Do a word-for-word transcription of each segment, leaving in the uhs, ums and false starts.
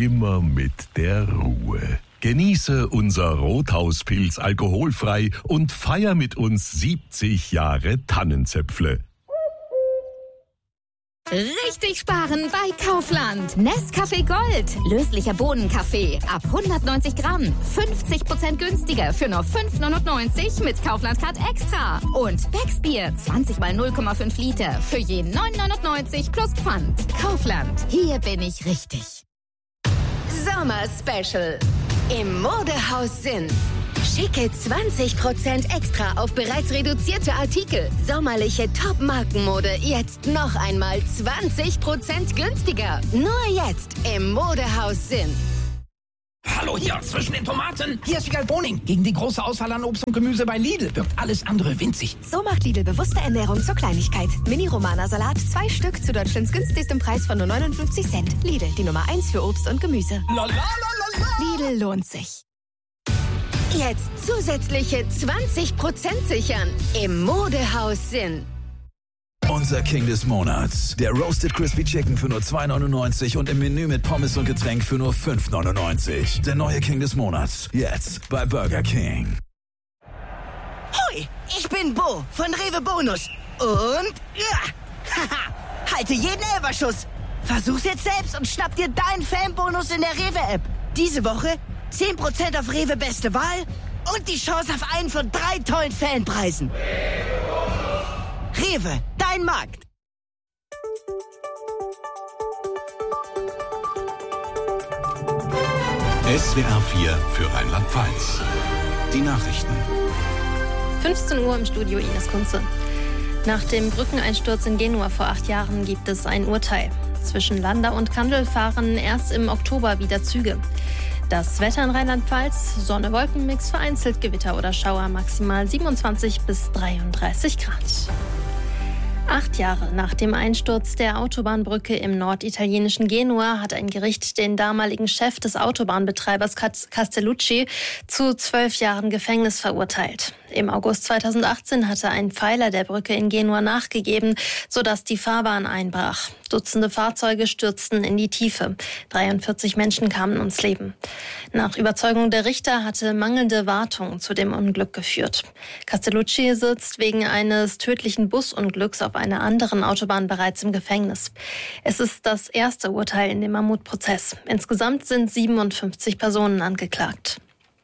immer mit der Ruhe. Genieße unser Rothauspilz alkoholfrei und feier mit uns siebzig Jahre Tannenzäpfle. Richtig sparen bei Kaufland. Nescafé Gold. Löslicher Bohnenkaffee. Ab hundertneunzig Gramm. fünfzig Prozent günstiger für nur fünf neunundneunzig mit Kaufland Card Extra. Und Becksbier. zwanzig mal null Komma fünf Liter. Für je neun neunundneunzig plus Pfand. Kaufland. Hier bin ich richtig. Sommer-Special. Im Modehaus Sinn. Schicke zwanzig Prozent extra auf bereits reduzierte Artikel. Sommerliche Top-Markenmode jetzt noch einmal zwanzig Prozent günstiger. Nur jetzt im Modehaus Sinn. Hallo hier zwischen den Tomaten. Hier ist Wiegald Boning. Gegen die große Auswahl an Obst und Gemüse bei Lidl wirkt alles andere winzig. So macht Lidl bewusste Ernährung zur Kleinigkeit. Mini-Romana-Salat, zwei Stück zu Deutschlands günstigstem Preis von nur neunundfünfzig Cent. Lidl, die Nummer eins für Obst und Gemüse. La, la, la, la, la. Lidl lohnt sich. Jetzt zusätzliche zwanzig Prozent sichern im Modehaus Sinn. Unser King des Monats. Der Roasted Crispy Chicken für nur zwei neunundneunzig und im Menü mit Pommes und Getränk für nur fünf neunundneunzig. Der neue King des Monats. Jetzt bei Burger King. Hoi, ich bin Bo von Rewe Bonus. Und ja, haha, halte jeden Elferschuss. Versuch's jetzt selbst und schnapp dir deinen Fanbonus in der Rewe-App. Diese Woche zehn Prozent auf Rewe Beste Wahl und die Chance auf einen von drei tollen Fanpreisen. Rewe, dein Markt. S W R vier für Rheinland-Pfalz. Die Nachrichten. fünfzehn Uhr im Studio, Ines Kunze. Nach dem Brückeneinsturz in Genua vor acht Jahren gibt es ein Urteil. Zwischen Landau und Kandel fahren erst im Oktober wieder Züge. Das Wetter in Rheinland-Pfalz, Sonne-Wolkenmix, vereinzelt Gewitter oder Schauer, maximal siebenundzwanzig bis dreiunddreißig Grad. Acht Jahre nach dem Einsturz der Autobahnbrücke im norditalienischen Genua hat ein Gericht den damaligen Chef des Autobahnbetreibers Castellucci zu zwölf Jahren Gefängnis verurteilt. Im August zweitausendachtzehn hatte ein Pfeiler der Brücke in Genua nachgegeben, sodass die Fahrbahn einbrach. Dutzende Fahrzeuge stürzten in die Tiefe. dreiundvierzig Menschen kamen ums Leben. Nach Überzeugung der Richter hatte mangelnde Wartung zu dem Unglück geführt. Castellucci sitzt wegen eines tödlichen Busunglücks auf einer anderen Autobahn bereits im Gefängnis. Es ist das erste Urteil in dem Mammutprozess. Insgesamt sind siebenundfünfzig Personen angeklagt.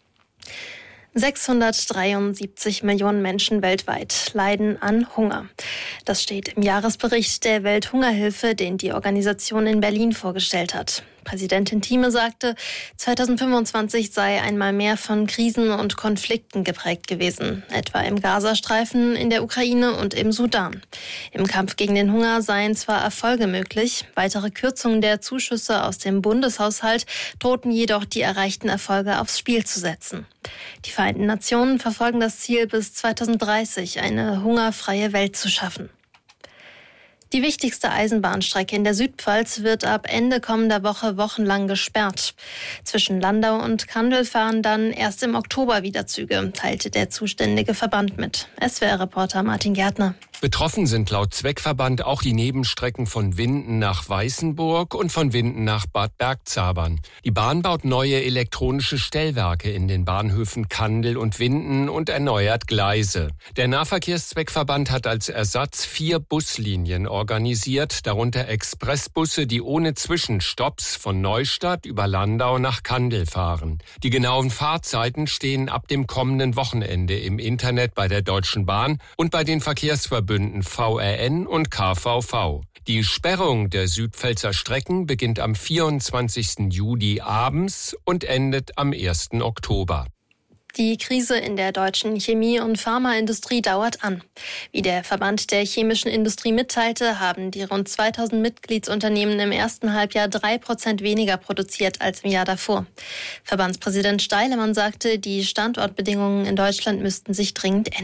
sechshundertdreiundsiebzig Millionen Menschen weltweit leiden an Hunger. Das steht im Jahresbericht der Welthungerhilfe, den die Organisation in Berlin vorgestellt hat. Präsidentin Thieme sagte, zweitausendfünfundzwanzig sei einmal mehr von Krisen und Konflikten geprägt gewesen, etwa im Gazastreifen, in der Ukraine und im Sudan. Im Kampf gegen den Hunger seien zwar Erfolge möglich, weitere Kürzungen der Zuschüsse aus dem Bundeshaushalt drohten jedoch die erreichten Erfolge aufs Spiel zu setzen. Die Vereinten Nationen verfolgen das Ziel, bis zweitausenddreißig eine hungerfreie Welt zu schaffen. Die wichtigste Eisenbahnstrecke in der Südpfalz wird ab Ende kommender Woche wochenlang gesperrt. Zwischen Landau und Kandel fahren dann erst im Oktober wieder Züge, teilte der zuständige Verband mit. S W R-Reporter Martin Gärtner. Betroffen sind laut Zweckverband auch die Nebenstrecken von Winden nach Weißenburg und von Winden nach Bad Bergzabern. Die Bahn baut neue elektronische Stellwerke in den Bahnhöfen Kandel und Winden und erneuert Gleise. Der Nahverkehrszweckverband hat als Ersatz vier Buslinien organisiert, darunter Expressbusse, die ohne Zwischenstopps von Neustadt über Landau nach Kandel fahren. Die genauen Fahrzeiten stehen ab dem kommenden Wochenende im Internet bei der Deutschen Bahn und bei den Verkehrsverbünden V R N und K V V. Die Sperrung der Südpfälzer Strecken beginnt am vierundzwanzigsten Juli abends und endet am ersten Oktober. Die Krise in der deutschen Chemie- und Pharmaindustrie dauert an. Wie der Verband der chemischen Industrie mitteilte, haben die rund zweitausend Mitgliedsunternehmen im ersten Halbjahr drei Prozent weniger produziert als im Jahr davor. Verbandspräsident Steilemann sagte, die Standortbedingungen in Deutschland müssten sich dringend ändern.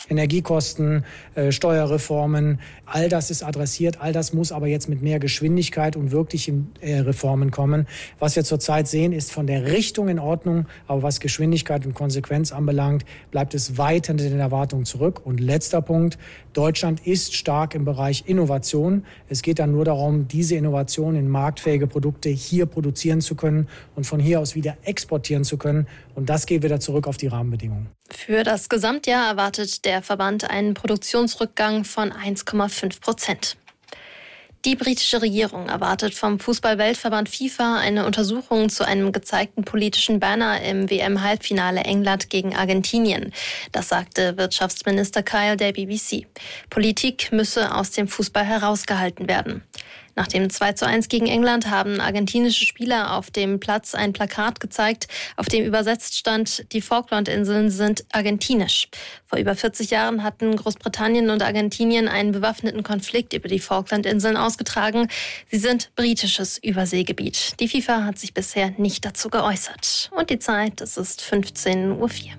Energiekosten, äh, Steuerreformen, all das ist adressiert, all das muss aber jetzt mit mehr Geschwindigkeit und wirklichen äh, Reformen kommen. Was wir zurzeit sehen, ist von der Richtung in Ordnung, aber was Geschwindigkeit und Konsequenz anbelangt, bleibt es weit hinter den Erwartungen zurück. Und letzter Punkt, Deutschland ist stark im Bereich Innovation. Es geht dann nur darum, diese Innovation in marktfähige Produkte hier produzieren zu können und von hier aus wieder exportieren zu können. Und das geht wieder zurück auf die Rahmenbedingungen. Für das Gesamtjahr erwartet der Verband einen Produktionsrückgang von eins Komma fünf Prozent. Die britische Regierung erwartet vom Fußball-Weltverband FIFA eine Untersuchung zu einem gezeigten politischen Banner im W M-Halbfinale England gegen Argentinien. Das sagte Wirtschaftsminister Kyle der B B C. Politik müsse aus dem Fußball herausgehalten werden. Nach dem zwei zu eins gegen England haben argentinische Spieler auf dem Platz ein Plakat gezeigt, auf dem übersetzt stand, die Falklandinseln sind argentinisch. Vor über vierzig Jahren hatten Großbritannien und Argentinien einen bewaffneten Konflikt über die Falklandinseln ausgetragen. Sie sind britisches Überseegebiet. Die FIFA hat sich bisher nicht dazu geäußert. Und die Zeit, es ist fünfzehn Uhr vier.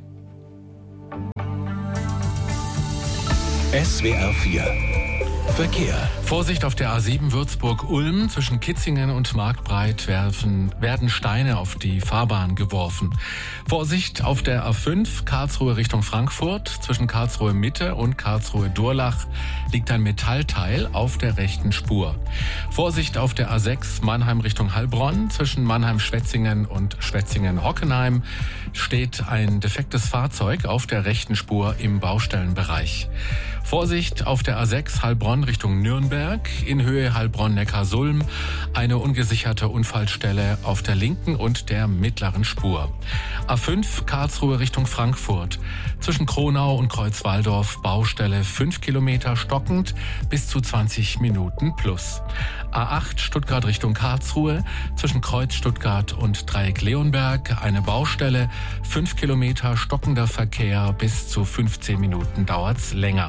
S W R vier Verkehr. Vorsicht auf der A sieben Würzburg-Ulm. Zwischen Kitzingen und Marktbreit werfen, werden Steine auf die Fahrbahn geworfen. Vorsicht auf der A fünf Karlsruhe Richtung Frankfurt. Zwischen Karlsruhe Mitte und Karlsruhe Durlach liegt ein Metallteil auf der rechten Spur. Vorsicht auf der A sechs Mannheim Richtung Heilbronn. Zwischen Mannheim-Schwetzingen und Schwetzingen-Hockenheim steht ein defektes Fahrzeug auf der rechten Spur im Baustellenbereich. Vorsicht auf der A sechs Heilbronn Richtung Nürnberg, in Höhe Heilbronn-Neckarsulm, eine ungesicherte Unfallstelle auf der linken und der mittleren Spur. A fünf Karlsruhe Richtung Frankfurt, zwischen Kronau und Kreuzwaldorf Baustelle fünf Kilometer stockend bis zu zwanzig Minuten plus. A acht Stuttgart Richtung Karlsruhe, zwischen Kreuz Stuttgart und Dreieck Leonberg eine Baustelle, fünf Kilometer stockender Verkehr, bis zu fünfzehn Minuten dauert's länger.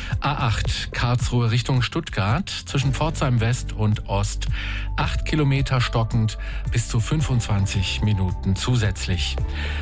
A acht Karlsruhe Richtung Stuttgart, zwischen Pforzheim West und Ost, acht Kilometer stockend, bis zu fünfundzwanzig Minuten zusätzlich.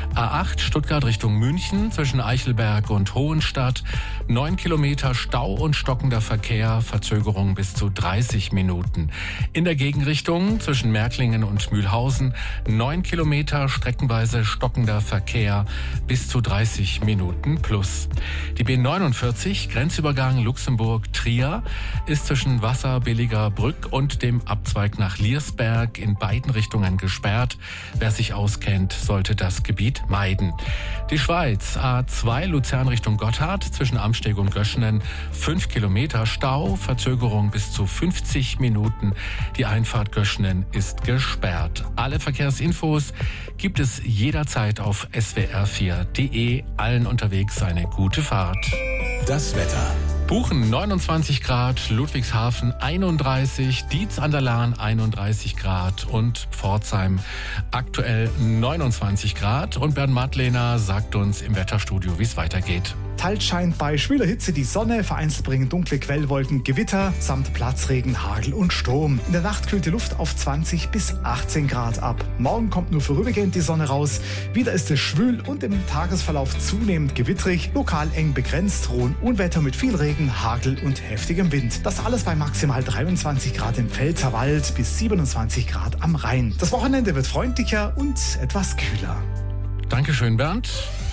A acht Stuttgart Richtung München, zwischen Eichelberg und Hohenstadt, neun Kilometer Stau und stockender Verkehr, Verzögerung bis zu dreißig Minuten. In der Gegenrichtung, zwischen Märklingen und Mühlhausen, neun Kilometer streckenweise stockender Verkehr, bis zu dreißig Minuten plus. Die B neunundvierzig Grenzübergang Luxemburg-Trier ist zwischen Wasserbilliger Brück und dem Abzweig nach Liersberg in beiden Richtungen gesperrt. Wer sich auskennt, sollte das Gebiet meiden. Die Schweiz, A zwei Luzern Richtung Gotthard, zwischen Amsteg und Göschenen, fünf Kilometer Stau, Verzögerung bis zu fünfzig Minuten. Die Einfahrt Göschenen ist gesperrt. Alle Verkehrsinfos gibt es jederzeit auf S W R vier Punkt de. Allen unterwegs eine gute Fahrt. Das Wetter. Buchen neunundzwanzig Grad, Ludwigshafen einunddreißig, Dietz an der Lahn einunddreißig Grad und Pforzheim aktuell neunundzwanzig Grad. Und Bernd Madlener sagt uns im Wetterstudio, wie es weitergeht. Teils scheint bei schwüler Hitze die Sonne, vereinzelt bringen dunkle Quellwolken Gewitter samt Platzregen, Hagel und Sturm. In der Nacht kühlt die Luft auf zwanzig bis achtzehn Grad ab. Morgen kommt nur vorübergehend die Sonne raus. Wieder ist es schwül und im Tagesverlauf zunehmend gewittrig, lokal eng begrenzt, rohen Unwetter mit viel Regen, Hagel und heftigem Wind. Das alles bei maximal dreiundzwanzig Grad im Pfälzerwald bis siebenundzwanzig Grad am Rhein. Das Wochenende wird freundlicher und etwas kühler. Dankeschön, Bernd.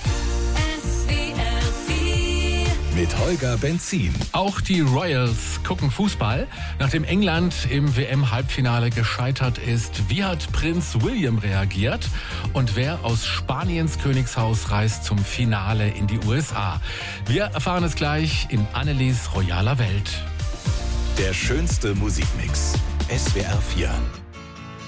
Mit Holger Benzin. Auch die Royals gucken Fußball. Nachdem England im W M-Halbfinale gescheitert ist, wie hat Prinz William reagiert? Und wer aus Spaniens Königshaus reist zum Finale in die U S A? Wir erfahren es gleich in Annelies royaler Welt. Der schönste Musikmix. S W R vier.